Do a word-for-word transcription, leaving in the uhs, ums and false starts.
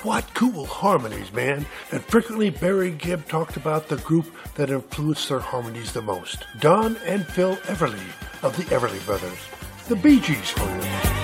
What cool harmonies, man. And frequently Barry Gibb talked about the group that influenced their harmonies the most. Don and Phil Everly of the Everly Brothers. The Bee Gees for you.